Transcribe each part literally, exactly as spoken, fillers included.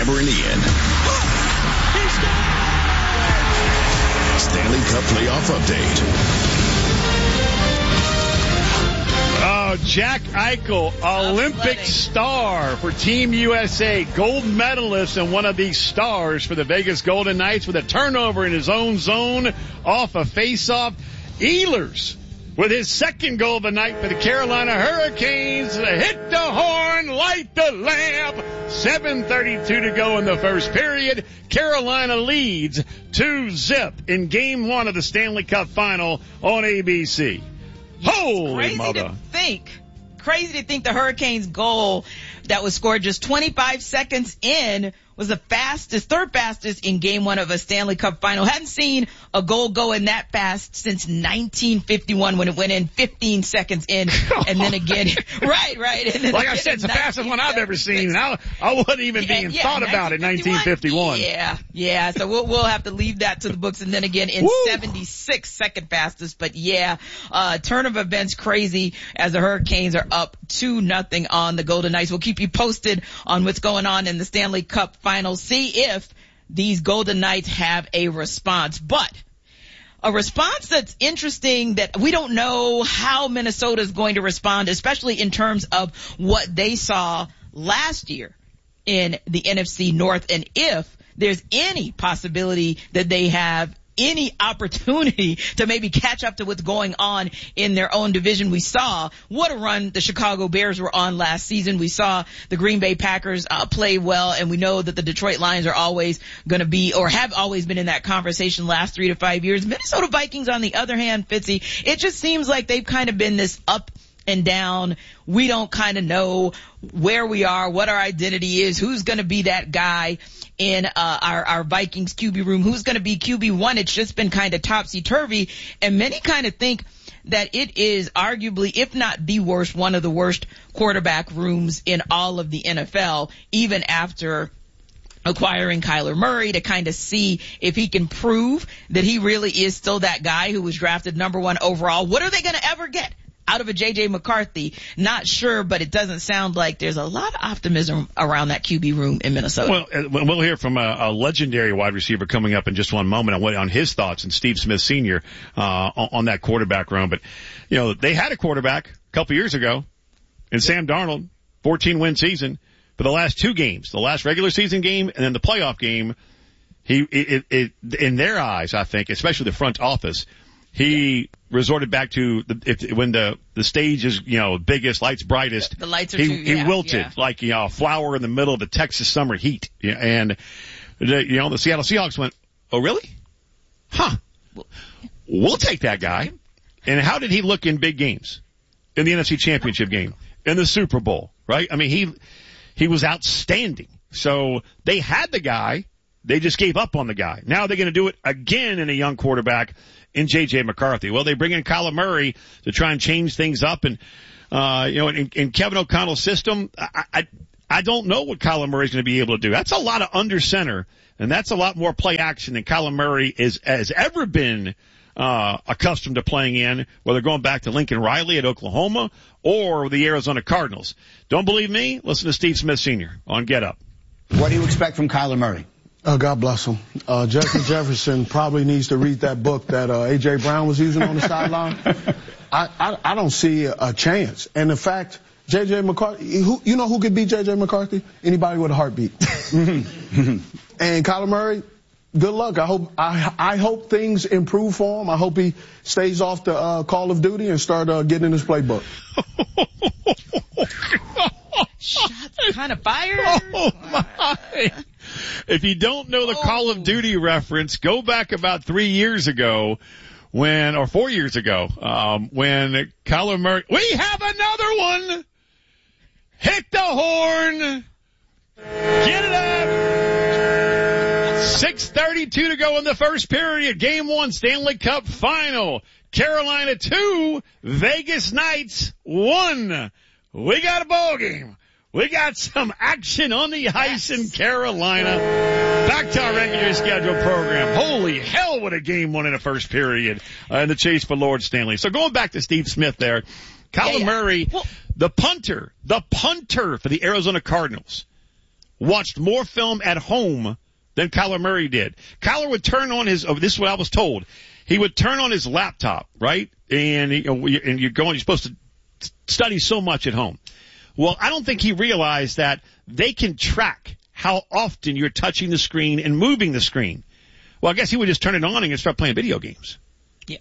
Trevor and Ian. Stanley Cup playoff update. Oh, Jack Eichel, Olympic star for Team U S A, gold medalist and one of these stars for the Vegas Golden Knights with a turnover in his own zone off a face-off. Ehlers with his second goal of the night for the Carolina Hurricanes. Hit the horn, light the lamp. seven thirty-two to go in the first period. Carolina leads two zip in game one of the Stanley Cup final on A B C. Holy crazy mother. to think. Crazy to think the Hurricanes goal that was scored just twenty-five seconds in was the fastest, third fastest in game one of a Stanley Cup final. Hadn't seen a goal go in that fast since nineteen fifty-one when it went in fifteen seconds in. And then again, right, right. And then like I said, it's the fastest one I've ever seen. I, I wasn't even yeah, being yeah, thought about it in nineteen fifty-one. Yeah, yeah. So we'll, we'll have to leave that to the books. And then again in Woo. seventy-six, second fastest. But yeah, uh, turn of events crazy as the Hurricanes are up two nothing on the Golden Knights. We'll keep you posted on what's going on in the Stanley Cup Finals. See if these Golden Knights have a response. But a response that's interesting that we don't know how Minnesota is going to respond, especially in terms of what they saw last year in the N F C North, and if there's any possibility that they have any opportunity to maybe catch up to what's going on in their own division. We saw what a run the Chicago Bears were on last season. We saw the Green Bay Packers uh, play well, and we know that the Detroit Lions are always going to be, or have always been in that conversation last three to five years. Minnesota Vikings, on the other hand, Fitzy, it just seems like they've kind of been this up and down. We don't kind of know where we are, what our identity is, who's going to be that guy in uh, our, our Vikings Q B room, who's going to be Q B one. It's just been kind of topsy-turvy, and many kind of think that it is arguably, if not the worst, one of the worst quarterback rooms in all of the N F L, even after acquiring Kyler Murray, to kind of see if he can prove that he really is still that guy who was drafted number one overall. What are they going to ever get out of a J J McCarthy? Not sure, but it doesn't sound like there's a lot of optimism around that Q B room in Minnesota. Well, we'll hear from a, a legendary wide receiver coming up in just one moment on, on his thoughts, and Steve Smith Senior uh, on, on that quarterback room. But, you know, they had a quarterback a couple years ago in Sam Darnold, fourteen win season. For the last two games, the last regular season game and then the playoff game, he, it, it, it, in their eyes, I think, especially the front office, he resorted back to the, if, when the, the stage is, you know, biggest, lights brightest. The, the lights are he, too, he yeah, wilted yeah. like, you know, a flower in the middle of the Texas summer heat. Yeah, and, the, you know, the Seattle Seahawks went, oh, really? Huh. We'll take that guy. And how did he look in big games? In the N F C Championship game, in the Super Bowl, right? I mean, he, he was outstanding. So they had the guy. They just gave up on the guy. Now they're going to do it again in a young quarterback in J J McCarthy. Well, they bring in Kyler Murray to try and change things up. And, uh, you know, in, in Kevin O'Connell's system, I, I, I don't know what Kyler Murray's going to be able to do. That's a lot of under center, and that's a lot more play action than Kyler Murray is, has ever been Uh, accustomed to playing in, whether going back to Lincoln Riley at Oklahoma or the Arizona Cardinals. Don't believe me? Listen to Steve Smith Senior on Get Up. What do you expect from Kyler Murray? Oh, God bless him. Uh, Justin Jefferson probably needs to read that book that uh, A J. Brown was using on the sideline. I, I, I don't see a, a chance. And the fact, J J. McCarthy, who, you know who could beat J J. McCarthy? Anybody with a heartbeat. And Kyler Murray, good luck. I hope I, I hope things improve for him. I hope he stays off the uh, Call of Duty and start uh, getting in his playbook. Shots kind of fired. Oh, my. If you don't know the oh. Call of Duty reference, go back about three years ago when, or four years ago, um, when Kyler Murray, we have another one. Hit the horn. Get it up. six thirty-two to go in the first period. Game one, Stanley Cup final. Carolina two, Vegas Knights one. We got a ball game. We got some action on the ice in Carolina. Back to our regular scheduled program. Holy hell, what a game one in the first period uh, in the chase for Lord Stanley. So going back to Steve Smith there, Kyler yeah, yeah. Murray, well, the punter, the punter for the Arizona Cardinals, watched more film at home than Kyler Murray did. Kyler would turn on his, oh, this is what I was told. He would turn on his laptop, right? And, you know, and you're going, you're supposed to study so much at home. Well, I don't think he realized that they can track how often you're touching the screen and moving the screen. Well, I guess he would just turn it on and start playing video games. Yeah.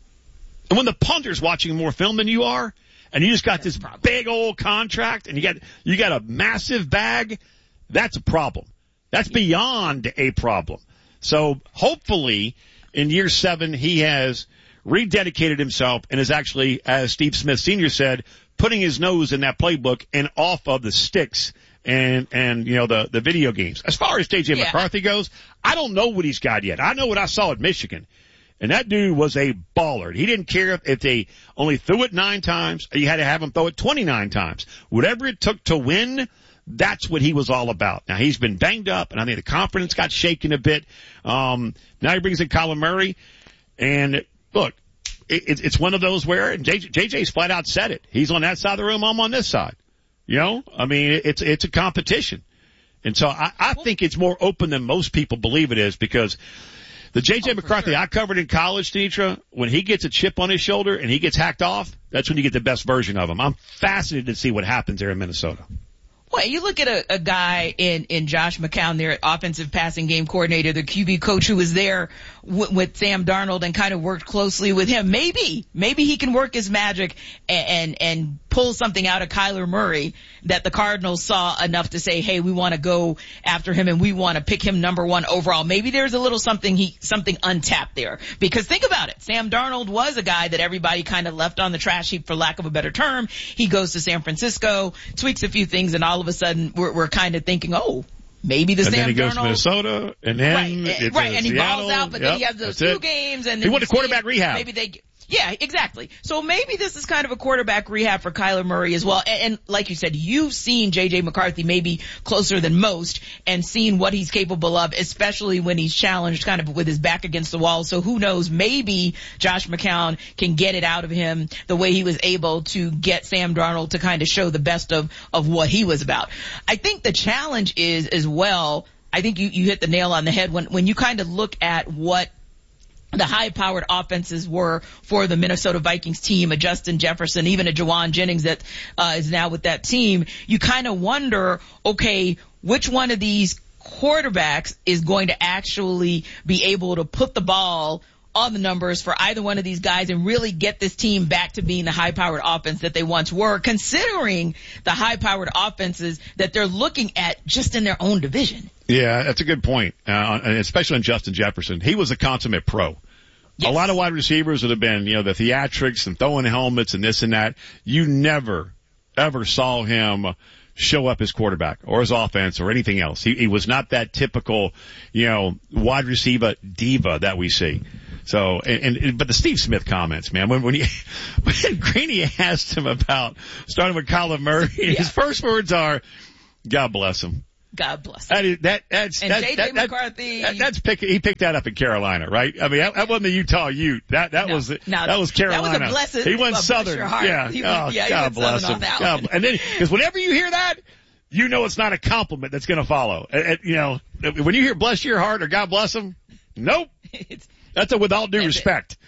And when the punter's watching more film than you are, and you just got that's this big old contract, and you got you got a massive bag, that's a problem. That's beyond a problem. So hopefully in year seven he has rededicated himself and is actually, as Steve Smith Senior said, putting his nose in that playbook and off of the sticks and, and, you know, the, the video games. As far as J J. Yeah. McCarthy goes, I don't know what he's got yet. I know what I saw at Michigan. And that dude was a baller. He didn't care if, if they only threw it nine times or you had to have him throw it twenty-nine times. Whatever it took to win, that's what he was all about. Now, he's been banged up, and I think the confidence got shaken a bit. Um, now he brings in Kyler Murray. And, look, it, it's one of those where and J J, J J's flat out said it. He's on that side of the room, I'm on this side. You know? I mean, it's it's a competition. And so I, I think it's more open than most people believe it is because the J J. Oh, McCarthy sure. I covered in college, Denitra, when he gets a chip on his shoulder and he gets hacked off, that's when you get the best version of him. I'm fascinated to see what happens there in Minnesota. Well, you look at a, a guy in, in Josh McCown, their offensive passing game coordinator, the Q B coach who was there w- with Sam Darnold and kind of worked closely with him. Maybe, maybe he can work his magic and, and, and pull something out of Kyler Murray that the Cardinals saw enough to say, hey, we want to go after him and we want to pick him number one overall. Maybe there's a little something he, something untapped there. Because think about it. Sam Darnold was a guy that everybody kind of left on the trash heap for lack of a better term. He goes to San Francisco, tweaks a few things, and all of a sudden we're, we're kind of thinking, oh, maybe the and Sam then he goes Darnold. to Minnesota, and then Right, it's right, and he Seattle. balls out, but Yep, then he has those that's two it. games, and then He went you to quarterback see rehab. Maybe they, yeah, exactly. So maybe this is kind of a quarterback rehab for Kyler Murray as well. And, and like you said, you've seen J J. McCarthy maybe closer than most, and seen what he's capable of, especially when he's challenged, kind of with his back against the wall. So who knows? Maybe Josh McCown can get it out of him the way he was able to get Sam Darnold to kind of show the best of of what he was about. I think the challenge is as well. I think you, you hit the nail on the head when, when you kind of look at what the high-powered offenses were for the Minnesota Vikings team, a Justin Jefferson, even a Jawan Jennings that uh, is now with that team. You kind of wonder, okay, which one of these quarterbacks is going to actually be able to put the ball on the numbers for either one of these guys and really get this team back to being the high-powered offense that they once were, considering the high-powered offenses that they're looking at just in their own division. Yeah, that's a good point, uh, and especially on Justin Jefferson. He was a consummate pro. Yes. A lot of wide receivers that have been, you know, the theatrics and throwing helmets and this and that. You never, ever saw him show up as quarterback or his offense or anything else. He, he was not that typical, you know, wide receiver diva that we see. So, and, and but the Steve Smith comments, man, when when, he, when Greeny asked him about starting with Kyler Murray, yeah. his first words are, "God bless him." God bless him. That is, that, that's, and that, J J that, McCarthy. That, that's pick, he picked that up in Carolina, right? I mean, that, that wasn't the Utah Ute. That, that no, was, no, that was Carolina. That was a blessed, he went bless Southern. Your heart. Yeah. He oh, went, yeah, God he bless him. him. God, and then, cause whenever you hear that, you know it's not a compliment that's going to follow. And, and, you know, when you hear bless your heart or God bless him, nope. That's a with all due respect.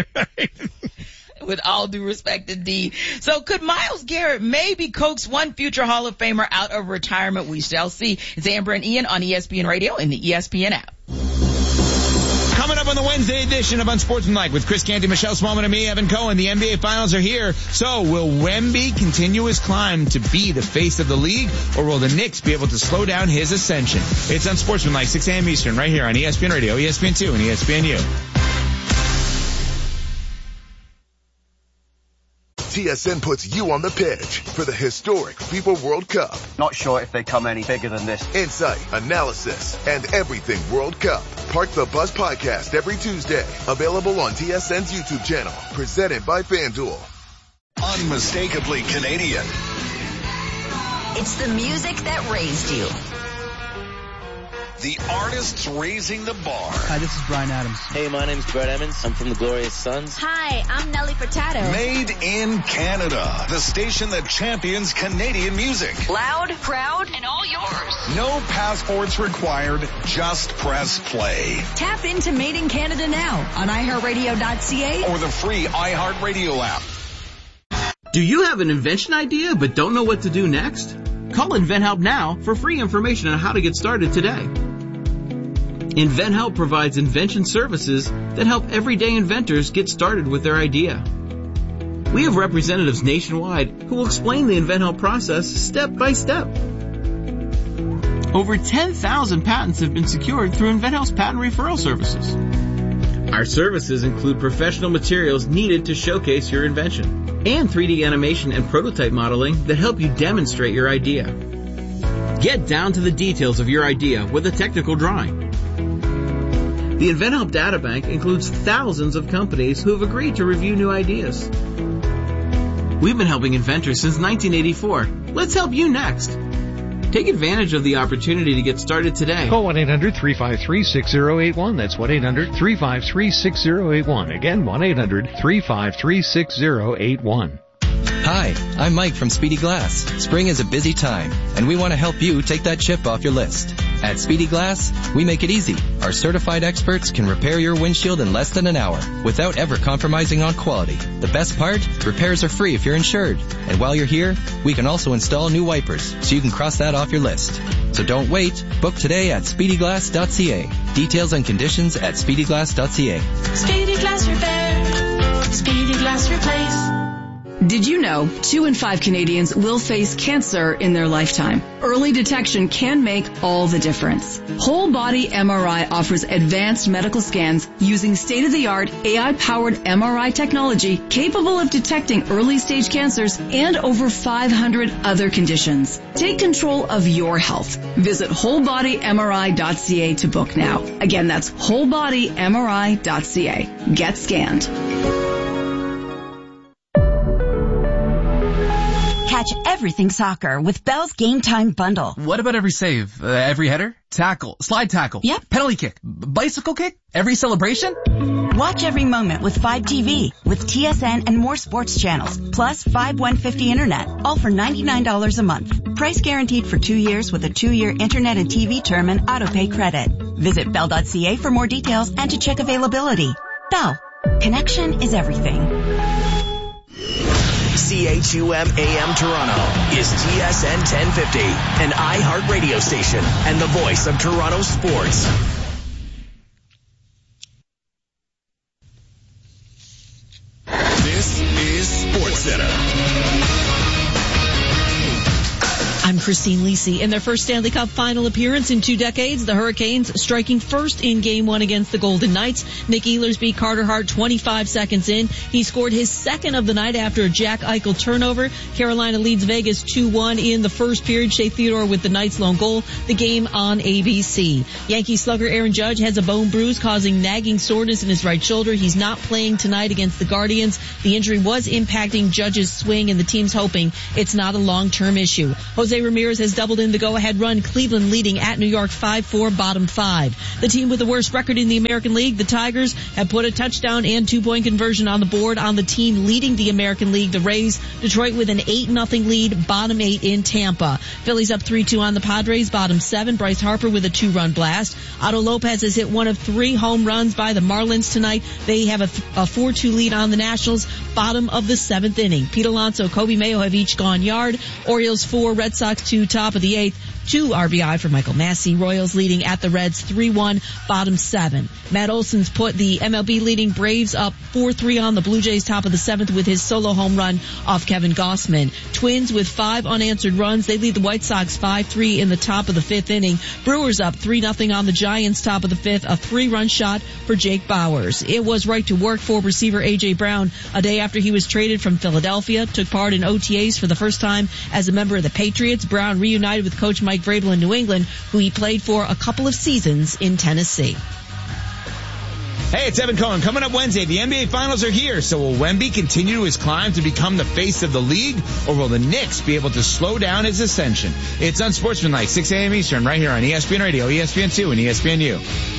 With all due respect, indeed. So could Myles Garrett maybe coax one future Hall of Famer out of retirement? We shall see. It's Amber and Ian on E S P N Radio and the E S P N app. Coming up on the Wednesday edition of Unsportsmanlike with Chris Canty, Michelle Smallman, and me, Evan Cohen. The N B A Finals are here. So will Wemby continue his climb to be the face of the league, or will the Knicks be able to slow down his ascension? It's Unsportsmanlike, six a.m. Eastern, right here on E S P N Radio, E S P N two, and E S P N U. T S N puts you on the pitch for the historic FIFA World Cup. Not sure if they come any bigger than this. Insight, analysis, and everything World Cup. Park the Bus podcast every Tuesday. Available on T S N's YouTube channel. Presented by FanDuel. Unmistakably Canadian. It's the music that raised you. The artists raising the bar. Hi, this is Bryan Adams. Hey, my name's Brett Emmons. I'm from the Glorious Sons. Hi, I'm Nelly Furtado. Made in Canada. The station that champions Canadian music. Loud, proud, and all yours. No passports required. Just press play. Tap into Made in Canada now on i heart radio dot c a Or the free iHeartRadio app. Do you have an invention idea but don't know what to do next? Call InventHelp now for free information on how to get started today. InventHelp provides invention services that help everyday inventors get started with their idea. We have representatives nationwide who will explain the InventHelp process step by step. Over ten thousand patents have been secured through InventHelp's patent referral services. Our services include professional materials needed to showcase your invention and three D animation and prototype modeling that help you demonstrate your idea. Get down to the details of your idea with a technical drawing. The InventHelp Data Bank includes thousands of companies who have agreed to review new ideas. We've been helping inventors since nineteen eighty-four. Let's help you next. Take advantage of the opportunity to get started today. Call one eight hundred three five three six zero eight one. That's one eight hundred three five three six zero eight one. Again, one eight hundred three five three six zero eight one. Hi, I'm Mike from Speedy Glass. Spring is a busy time, and we want to help you take that chip off your list. At Speedy Glass, we make it easy. Our certified experts can repair your windshield in less than an hour without ever compromising on quality. The best part? Repairs are free if you're insured. And while you're here, we can also install new wipers, so you can cross that off your list. So don't wait. Book today at speedy glass dot c a. Details and conditions at speedy glass dot c a. Speedy Glass Repair. Speedy Glass Replace. Did you know two in five Canadians will face cancer in their lifetime? Early detection can make all the difference. Whole Body M R I offers advanced medical scans using state-of-the-art A I-powered M R I technology capable of detecting early-stage cancers and over five hundred other conditions. Take control of your health. Visit whole body m r i dot c a to book now. Again, that's whole body m r i dot c a. Get scanned. Catch everything soccer with Bell's Game Time Bundle. What about every save? Uh, every header? Tackle? Slide tackle? Yep. Penalty kick? B- bicycle kick? Every celebration? Watch every moment with Fibe T V with T S N and more sports channels, plus Fibe one fifty Internet, all for ninety-nine dollars a month. Price guaranteed for two years with a two-year Internet and T V term and autopay credit. Visit bell dot c a for more details and to check availability. Bell. Connection is everything. C H U M A M Toronto is T S N ten fifty, an iHeart radio station and the voice of Toronto sports. This is SportsCenter. I'm Christine Lisi. In their first Stanley Cup final appearance in two decades, the Hurricanes striking first in game one against the Golden Knights. Nick Ehlers beat Carter Hart twenty-five seconds in. He scored his second of the night after a Jack Eichel turnover. Carolina leads Vegas two one in the first period. Shea Theodore with the Knights' lone goal. The game on A B C. Yankee slugger Aaron Judge has a bone bruise causing nagging soreness in his right shoulder. He's not playing tonight against the Guardians. The injury was impacting Judge's swing, and the team's hoping it's not a long-term issue. Jose Ramirez has doubled in the go-ahead run. Cleveland leading at New York five four, bottom five. The team with the worst record in the American League, the Tigers, have put a touchdown and two-point conversion on the board on the team leading the American League, the Rays. Detroit with an eight nothing lead, bottom eight in Tampa. Phillies up three two on the Padres, bottom seven. Bryce Harper with a two-run blast. Otto Lopez has hit one of three home runs by the Marlins tonight. They have a four two lead on the Nationals, bottom of the seventh inning. Pete Alonso, Kobe Mayo have each gone yard. Orioles four, Red Sox two, top of the eighth. Two R B I for Michael Massey. Royals leading at the Reds three one, bottom seven. Matt Olson's put the M L B leading Braves up four three on the Blue Jays, top of the seventh with his solo home run off Kevin Gossman. Twins with five unanswered runs. They lead the White Sox five three in the top of the fifth inning. Brewers up three nothing on the Giants, top of the fifth. A three-run shot for Jake Bowers. It was right to work for receiver A J Brown a day after he was traded from Philadelphia. Took part in O T As for the first time as a member of the Patriots. Brown reunited with coach Mike Vrabel in New England, who he played for a couple of seasons in Tennessee. Hey, it's Evan Cohen. Coming up Wednesday, the N B A Finals are here. So will Wemby continue his climb to become the face of the league, or will the Knicks be able to slow down his ascension? It's Unsportsmanlike, six a.m. Eastern, right here on E S P N Radio, E S P N two, and E S P N U.